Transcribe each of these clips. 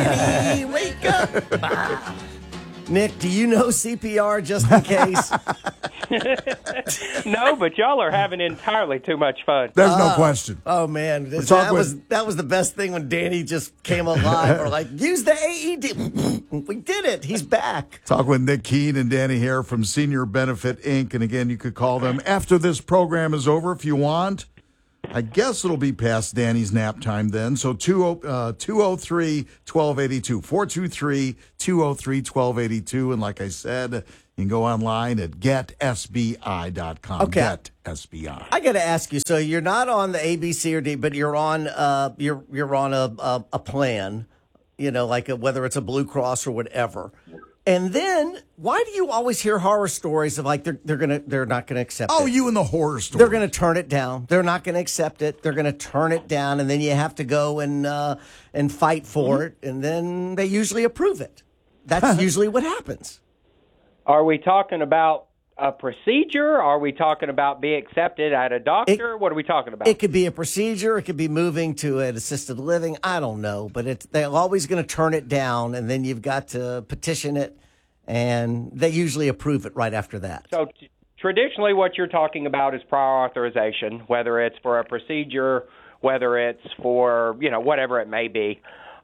Danny, wake up. Nick, do you know CPR just in case? No, but y'all are having entirely too much fun. There's no question. Oh, man. Talk That was the best thing when Danny just came alive. We're like, use the AED. We did it. He's back. Talk with Nick Keene and Danny Hare from Senior Benefit, Inc. And again, you could call them after this program is over if you want. I guess it'll be past Danny's nap time then. So 203-1282, 423-203-1282. And like I said, you can go online at getsbi.com. Okay. Get SBI. I got to ask you. So you're not on the A, B, C, or D, but you're on you're on a plan. You know, like whether it's a Blue Cross or whatever. And then, why do you always hear horror stories of like they're not gonna accept it? Oh, you and the horror story. They're gonna turn it down. They're not gonna accept it. They're gonna turn it down, and then you have to go and fight for it, and then they usually approve it. That's usually what happens. Are we talking about a procedure? Are we talking about being accepted at a doctor? What are we talking about? It could be a procedure. It could be moving to an assisted living. I don't know, but they're always going to turn it down, and then you've got to petition it, and they usually approve it right after that. So traditionally what you're talking about is prior authorization, whether it's for a procedure, whether it's for, whatever it may be.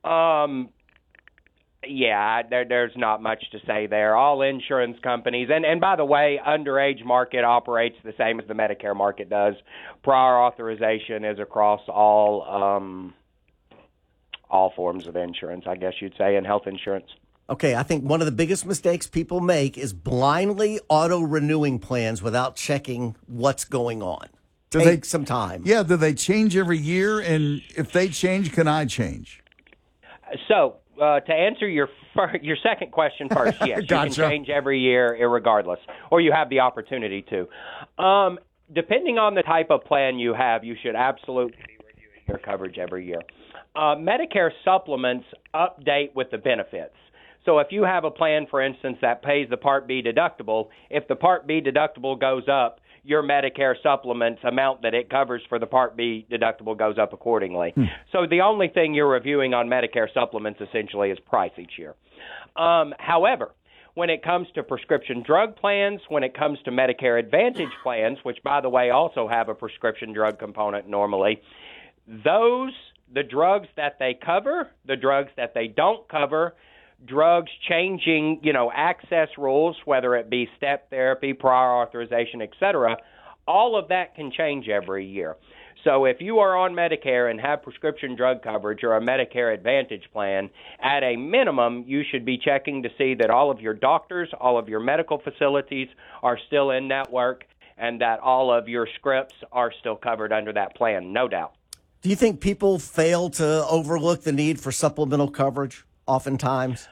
There's not much to say there. All insurance companies, and by the way, underage market operates the same as the Medicare market does. Prior authorization is across all forms of insurance, I guess you'd say, and health insurance. Okay, I think one of the biggest mistakes people make is blindly auto-renewing plans without checking what's going on. Take some time. Yeah, do they change every year? And if they change, can I change? So, to answer your second question first, yes, Gotcha. You can change every year irregardless, or you have the opportunity to. Depending on the type of plan you have, you should absolutely be reviewing your coverage every year. Medicare supplements update with the benefits. So if you have a plan, for instance, that pays the Part B deductible, if the Part B deductible goes up, your Medicare supplements amount that it covers for the Part B deductible goes up accordingly. So the only thing you're reviewing on Medicare supplements essentially is price each year. However, when it comes to prescription drug plans, when it comes to Medicare Advantage plans, which, by the way, also have a prescription drug component normally, the drugs that they cover, the drugs that they don't cover, drugs changing, access rules, whether it be step therapy, prior authorization, et cetera, all of that can change every year. So if you are on Medicare and have prescription drug coverage or a Medicare Advantage plan, at a minimum, you should be checking to see that all of your doctors, all of your medical facilities are still in network and that all of your scripts are still covered under that plan, no doubt. Do you think people fail to overlook the need for supplemental coverage oftentimes?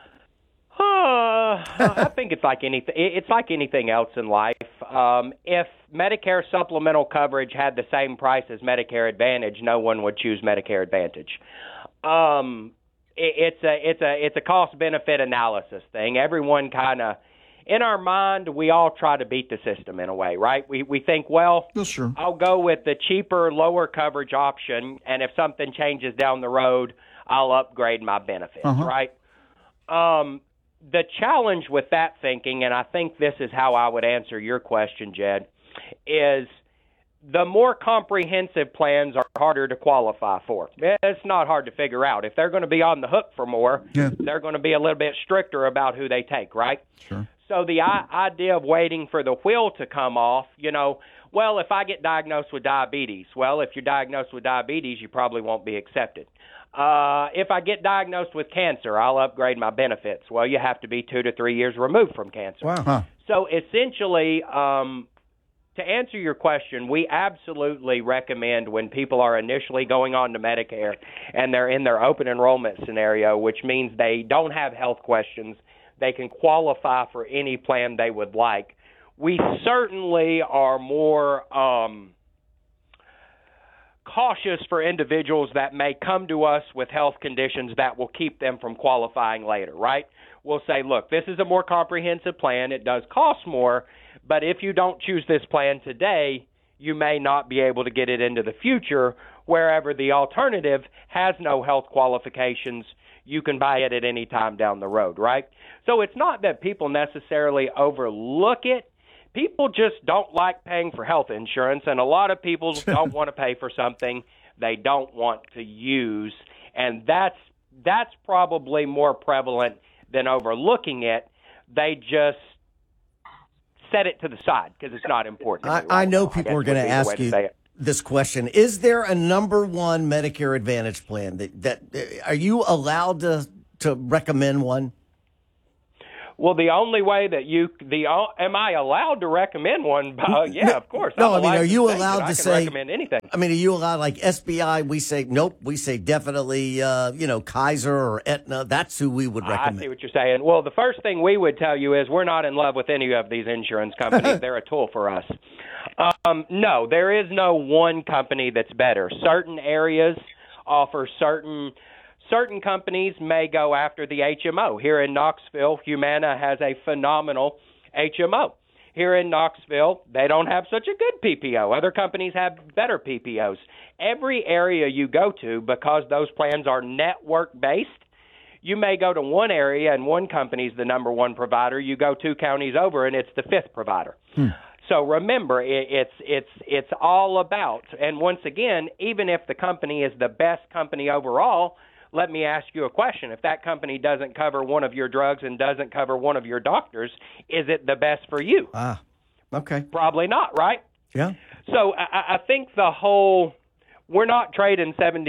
I think it's like anything. It's like anything else in life. If Medicare supplemental coverage had the same price as Medicare Advantage, no one would choose Medicare Advantage. It's a cost benefit analysis thing. Everyone kind of, in our mind, we all try to beat the system in a way, right? We think, well, sure, I'll go with the cheaper, lower coverage option, and if something changes down the road, I'll upgrade my benefits, right? The challenge with that thinking, and I think this is how I would answer your question, Jed, is the more comprehensive plans are harder to qualify for. It's not hard to figure out. If they're going to be on the hook for more, they're going to be a little bit stricter about who they take, right? Sure. So the idea of waiting for the wheel to come off, well, if I get diagnosed with diabetes, well, if you're diagnosed with diabetes, you probably won't be accepted. If I get diagnosed with cancer, I'll upgrade my benefits. Well, you have to be 2 to 3 years removed from cancer. Wow. Huh. So essentially, to answer your question, we absolutely recommend when people are initially going on to Medicare and they're in their open enrollment scenario, which means they don't have health questions, they can qualify for any plan they would like. We certainly are more cautious for individuals that may come to us with health conditions that will keep them from qualifying later, right? We'll say, look, this is a more comprehensive plan. It does cost more, but if you don't choose this plan today, you may not be able to get it into the future, wherever the alternative has no health qualifications. you can buy it at any time down the road, right? So it's not that people necessarily overlook it. People just don't like paying for health insurance, and a lot of people don't want to pay for something they don't want to use, and that's probably more prevalent than overlooking it. They just set it to the side because it's not important. I know people are going to ask you this question. Is there a number one Medicare Advantage plan that are you allowed to recommend one? Well, the only way that am I allowed to recommend one? Yeah, of course. No, I mean, are you allowed to say recommend anything? I mean, are you allowed, like SBI? We say nope. We say definitely, Kaiser or Aetna. That's who we would recommend. I see what you're saying. Well, the first thing we would tell you is we're not in love with any of these insurance companies. They're a tool for us. No, there is no one company that's better. Certain areas offer certain companies may go after the HMO. Here in Knoxville, Humana has a phenomenal HMO. Here in Knoxville, they don't have such a good PPO. Other companies have better PPOs. Every area you go to, because those plans are network-based, you may go to one area and one company's the number one provider. You go 2 counties over and it's the 5th provider. So remember, it's all about, and once again, even if the company is the best company overall, let me ask you a question. If that company doesn't cover one of your drugs and doesn't cover one of your doctors, is it the best for you? Okay. Probably not, right? Yeah. So I think we're not trading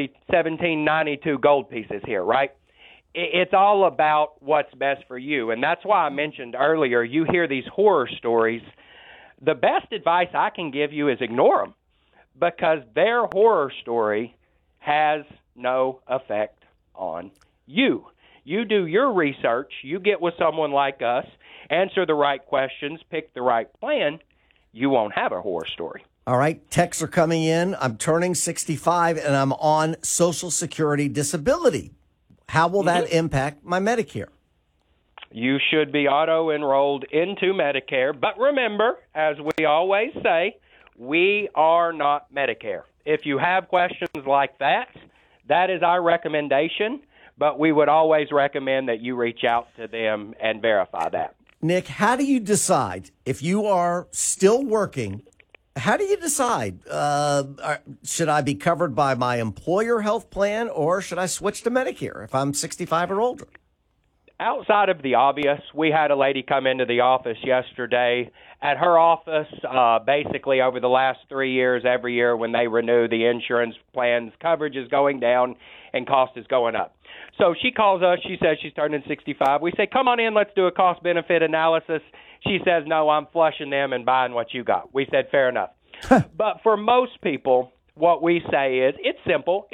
1792 gold pieces here, right? It's all about what's best for you. And that's why I mentioned earlier, you hear these horror stories. The best advice I can give you is ignore them, because their horror story has no effect on you. You do your research, you get with someone like us, answer the right questions, pick the right plan, you won't have a horror story. All right, texts are coming in. I'm turning 65 and I'm on Social Security disability. How will that impact my Medicare? You should be auto-enrolled into Medicare, but remember, as we always say, we are not Medicare. If you have questions like that, that is our recommendation, but we would always recommend that you reach out to them and verify that. Nick, how do you decide if you are still working? How do you decide? Should I be covered by my employer health plan, or should I switch to Medicare if I'm 65 or older? Outside of the obvious, we had a lady come into the office yesterday. At her office, basically over the last 3 years, every year when they renew the insurance plans, coverage is going down and cost is going up. So she calls us. She says she's turning 65. We say, come on in, let's do a cost-benefit analysis. She says, no, I'm flushing them and buying what you got. We said, fair enough. But for most people, what we say is it's simple.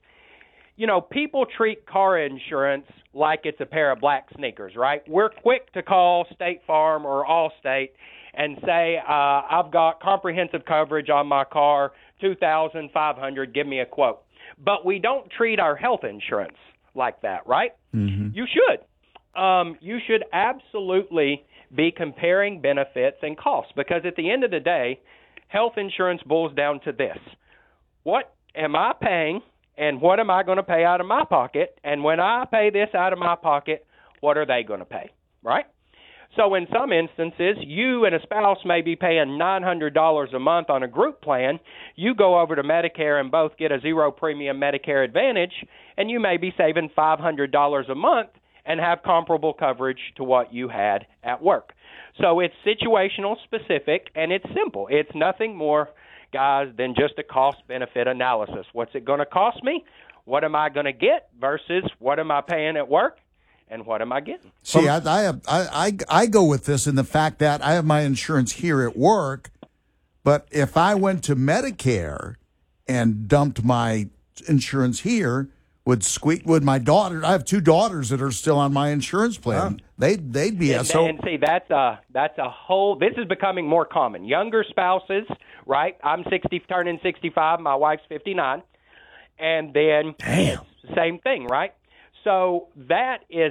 People treat car insurance like it's a pair of black sneakers, right? We're quick to call State Farm or Allstate and say, I've got comprehensive coverage on my car, $2,500, give me a quote. But we don't treat our health insurance like that, right? Mm-hmm. You should. You should absolutely be comparing benefits and costs, because at the end of the day, health insurance boils down to this. What am I paying, and what am I going to pay out of my pocket? And when I pay this out of my pocket, what are they going to pay, right? So in some instances, you and a spouse may be paying $900 a month on a group plan. You go over to Medicare and both get a zero premium Medicare Advantage, and you may be saving $500 a month and have comparable coverage to what you had at work. So it's situational specific, and it's simple. It's nothing more, guys, than just a cost-benefit analysis. What's it going to cost me? What am I going to get versus what am I paying at work? And what am I getting? See, I go with this in the fact that I have my insurance here at work, but if I went to Medicare and dumped my insurance here, would my daughter? I have 2 daughters that are still on my insurance plan. They'd be and see, that's a whole. This is becoming more common. Younger spouses, right? I'm turning 65. My wife's 59, and then same thing, right? So that is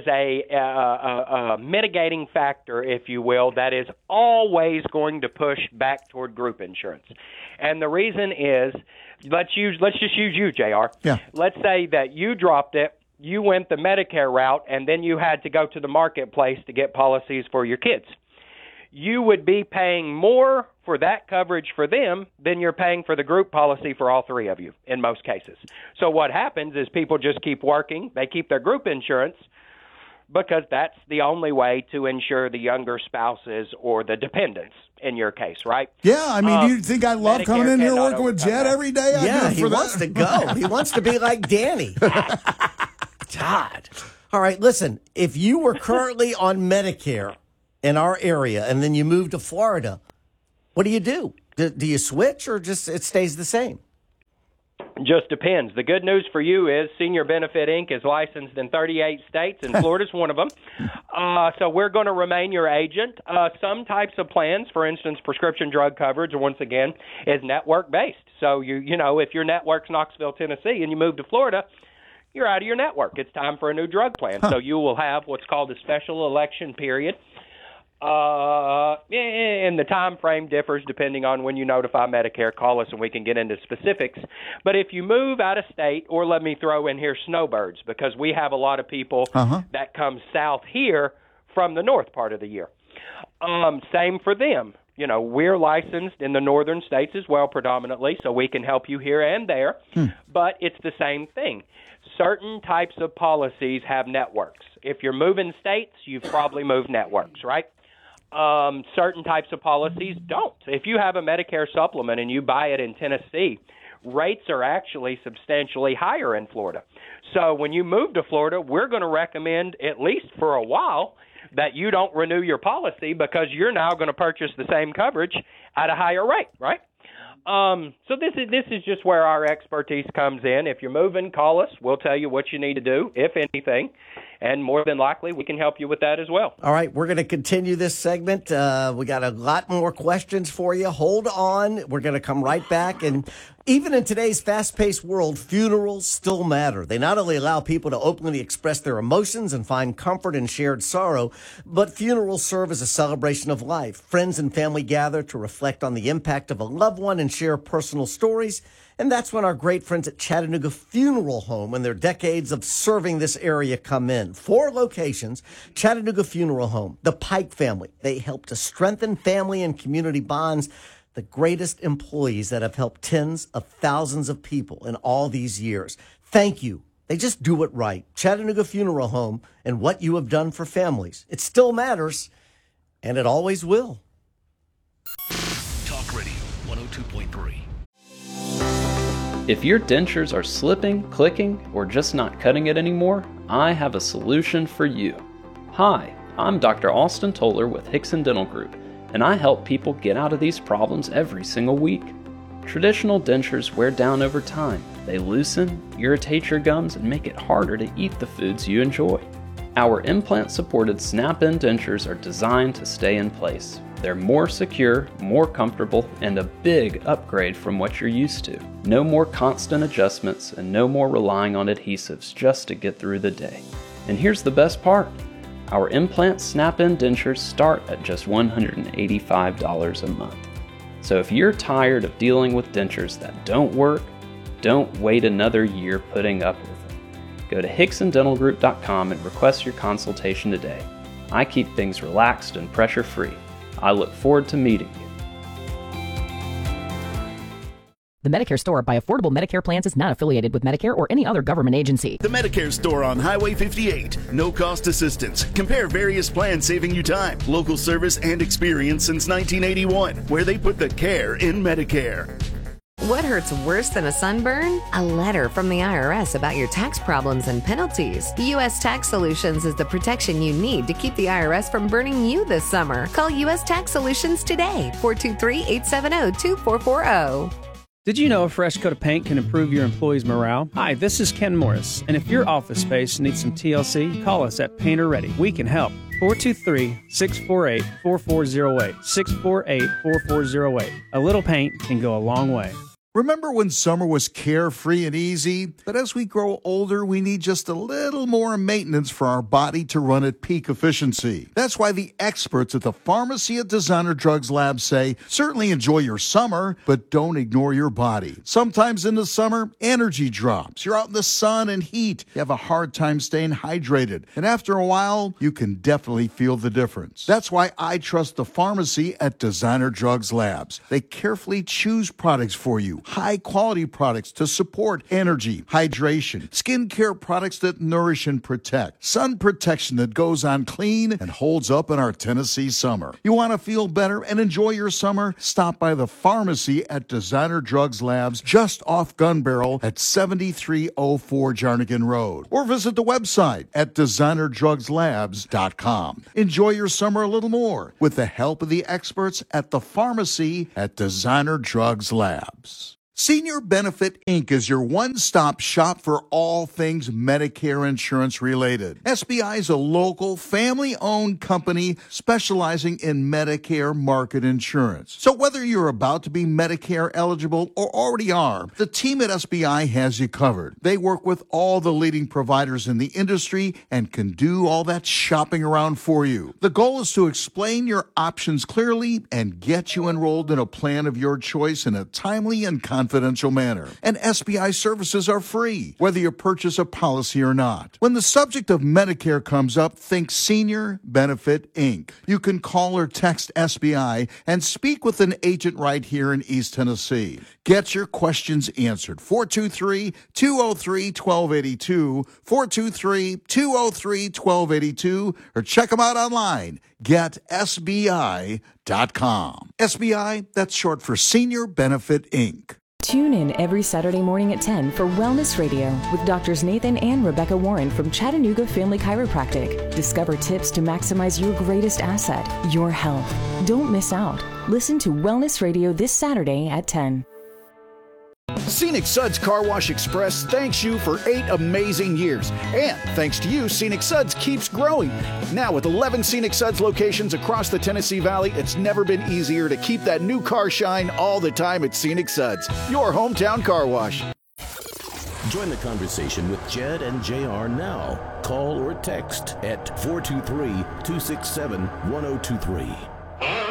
a mitigating factor, if you will, that is always going to push back toward group insurance. And the reason is, let's just use you, JR. Yeah. Let's say that you dropped it you went the Medicare route and then you had to go to the marketplace to get policies for your kids, you would be paying more for that coverage for them than you're paying for the group policy for all three of you in most cases. So what happens is people just keep working. They keep their group insurance because that's the only way to insure the younger spouses or the dependents in your case, right? Yeah, I mean, do you think I love Medicare coming in here cannot working with overcome Jed that. every day? I Yeah, do it he for wants that. to go. He wants to be like Danny. God. All right, listen, if you were currently on Medicare in our area and then you moved to Florida, what do you do? Do you switch or just it stays the same? Just depends. The good news for you is Senior Benefit Inc. is licensed in 38 states, and Florida's one of them. So we're going to remain your agent. Some types of plans, for instance, prescription drug coverage, once again, is network-based. So, you know, if your network's Knoxville, Tennessee, and you move to Florida, you're out of your network. It's time for a new drug plan. So you will have what's called a special election period. And the time frame differs depending on when you notify Medicare. Call us and we can get into specifics. But if you move out of state, or let me throw in here snowbirds, because we have a lot of people that come south here from the north part of the year. Same for them. You know, we're licensed in the northern states as well predominantly, so we can help you here and there. But it's the same thing. Certain types of policies have networks. If you're moving states, you've probably moved networks, right? Certain types of policies don't. If you have a Medicare supplement and you buy it in Tennessee, rates are actually substantially higher in Florida. So when you move to Florida, we're going to recommend, at least for a while, that you don't renew your policy because you're now going to purchase the same coverage at a higher rate, right? So this is just where our expertise comes in. If you're moving, call us. We'll tell you what you need to do, if anything, and more than likely we can help you with that as well. All right, we're going to continue this segment. We got a lot more questions for you. Hold on. We're going to come right back. And even in today's fast-paced world, funerals still matter. They not only allow people to openly express their emotions and find comfort in shared sorrow, but funerals serve as a celebration of life. Friends and family gather to reflect on the impact of a loved one and share personal stories. And that's when our great friends at Chattanooga Funeral Home and their decades of serving this area come in. 4 locations, Chattanooga Funeral Home, the Pike family. They help to strengthen family and community bonds. The greatest employees that have helped tens of thousands of people in all these years. Thank you. They just do it right. Chattanooga Funeral Home and what you have done for families. It still matters, and it always will. Talk Radio 102.3. If your dentures are slipping, clicking, or just not cutting it anymore, I have a solution for you. Hi, I'm Dr. Austin Toller with Hickson Dental Group, and I help people get out of these problems every single week. Traditional dentures wear down over time. They loosen, irritate your gums, and make it harder to eat the foods you enjoy. Our implant-supported snap-in dentures are designed to stay in place. They're more secure, more comfortable, and a big upgrade from what you're used to. No more constant adjustments and no more relying on adhesives just to get through the day. And here's the best part. Our implant snap-in dentures start at just $185 a month. So if you're tired of dealing with dentures that don't work, don't wait another year putting up with them. Go to HicksonDentalGroup.com and request your consultation today. I keep things relaxed and pressure-free. I look forward to meeting you. The Medicare Store by Affordable Medicare Plans is not affiliated with Medicare or any other government agency. The Medicare Store on Highway 58. No cost assistance. Compare various plans saving you time, local service, and experience since 1981, where they put the care in Medicare. What hurts worse than a sunburn? A letter from the IRS about your tax problems and penalties. U.S. Tax Solutions is the protection you need to keep the IRS from burning you this summer. Call U.S. Tax Solutions today, 423-870-2440. Did you know a fresh coat of paint can improve your employees' morale? Hi, this is Ken Morris, and if your office space needs some TLC, call us at Painter Ready. We can help. 423-648-4408. 648-4408. A little paint can go a long way. Remember when summer was carefree and easy? But as we grow older, we need just a little more maintenance for our body to run at peak efficiency. That's why the experts at the pharmacy at Designer Drugs Lab say, certainly enjoy your summer, but don't ignore your body. Sometimes in the summer, energy drops. You're out in the sun and heat. You have a hard time staying hydrated. And after a while, you can definitely feel the difference. That's why I trust the pharmacy at Designer Drugs Labs. They carefully choose products for you. High-quality products to support energy, hydration, skincare products that nourish and protect, sun protection that goes on clean and holds up in our Tennessee summer. You want to feel better and enjoy your summer? Stop by the pharmacy at Designer Drugs Labs just off Gun Barrel at 7304 Jarnigan Road. Or visit the website at designerdrugslabs.com. Enjoy your summer a little more with the help of the experts at the pharmacy at Designer Drugs Labs. Senior Benefit Inc. is your one-stop shop for all things Medicare insurance related. SBI is a local, family-owned company specializing in Medicare market insurance. So whether you're about to be Medicare eligible or already are, the team at SBI has you covered. They work with all the leading providers in the industry and can do all that shopping around for you. The goal is to explain your options clearly and get you enrolled in a plan of your choice in a timely and confidential manner. And SBI services are free, whether you purchase a policy or not. When the subject of Medicare comes up, think Senior Benefit Inc. You can call or text SBI and speak with an agent right here in East Tennessee. Get your questions answered. 423-203-1282, 423-203-1282, or check them out online. GetSBI.com. SBI, that's short for Senior Benefit Inc. Tune in every Saturday morning at 10 for Wellness Radio with Doctors Nathan and Rebecca Warren from Chattanooga Family Chiropractic. Discover tips to maximize your greatest asset, your health. Don't miss out. Listen to Wellness Radio this Saturday at 10. Scenic Suds Car Wash Express thanks you for 8 amazing years. And thanks to you, Scenic Suds keeps growing. Now with 11 Scenic Suds locations across the Tennessee Valley, it's never been easier to keep that new car shine all the time at Scenic Suds, your hometown car wash. Join the conversation with Jed and JR now. Call or text at 423-267-1023.